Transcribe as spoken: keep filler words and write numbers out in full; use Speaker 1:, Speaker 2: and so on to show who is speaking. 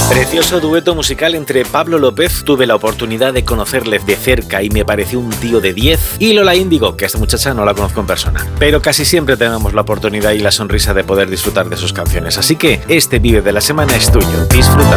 Speaker 1: Precioso dueto musical entre Pablo López, tuve la oportunidad de conocerle de cerca y me pareció un tío de diez, y Lola Índigo, que a esta muchacha no la conozco en persona. Pero casi siempre tenemos la oportunidad y la sonrisa de poder disfrutar de sus canciones, así que este vídeo de la semana es tuyo, disfrútalo.